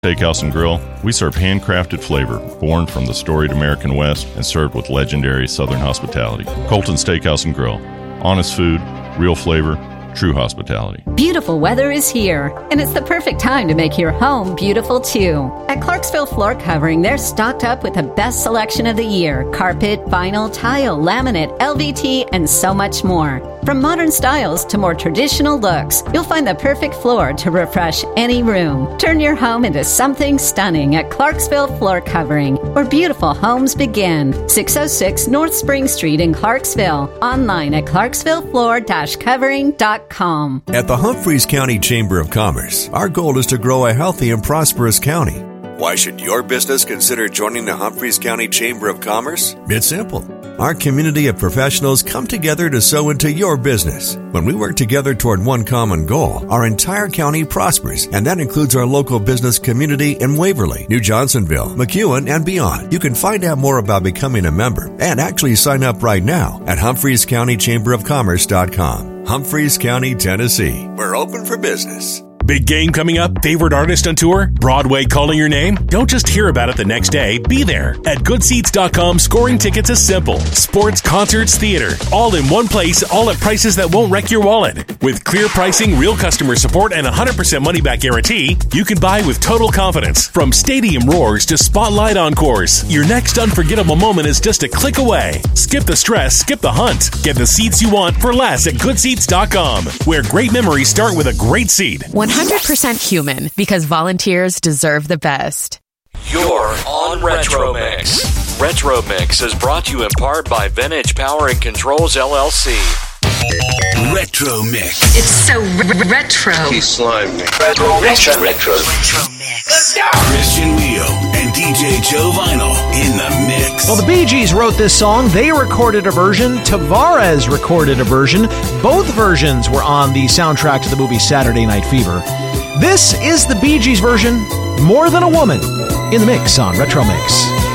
Steakhouse and Grill, we serve handcrafted flavor, born from the storied American West and served with legendary Southern hospitality. Colton Steakhouse and Grill, honest food, real flavor, true hospitality. Beautiful weather is here, and it's the perfect time to make your home beautiful too. At Clarksville Floor Covering, they're stocked up with the best selection of the year: carpet, vinyl, tile, laminate, LVT, and so much more. From modern styles to more traditional looks, you'll find the perfect floor to refresh any room. Turn your home into something stunning at Clarksville Floor Covering, where beautiful homes begin. 606 North Spring Street in Clarksville. Online at clarksvillefloor-covering.com. At the Humphreys County Chamber of Commerce, our goal is to grow a healthy and prosperous county. Why should your business consider joining the Humphreys County Chamber of Commerce? It's simple. Our community of professionals come together to sow into your business. When we work together toward one common goal, our entire county prospers, and that includes our local business community in Waverly, New Johnsonville, McEwen, and beyond. You can find out more about becoming a member and actually sign up right now at HumphreysCountyChamberOfCommerce.com. Humphreys County, Tennessee. We're open for business. Big game coming up? Favorite artist on tour? Broadway calling your name? Don't just hear about it the next day. Be there. At GoodSeats.com, scoring tickets is simple. Sports, concerts, theater. All in one place, all at prices that won't wreck your wallet. With clear pricing, real customer support, and 100% money-back guarantee, you can buy with total confidence. From stadium roars to spotlight encores, your next unforgettable moment is just a click away. Skip the stress, skip the hunt. Get the seats you want for less at GoodSeats.com, where great memories start with a great seat. 100% human, because volunteers deserve the best. You're on Retro Mix. Retro Mix is brought to you in part by Vintage Power and Controls LLC. Retro Mix. It's so retro. He's slime me. Retro Mix. Let's go. Christian Wheel and DJ Joe Vinyl in the mix. Well, the Bee Gees wrote this song. They recorded a version. Tavares recorded a version. Both versions were on the soundtrack to the movie Saturday Night Fever. This is the Bee Gees version, More Than a Woman, in the mix on Retro Mix.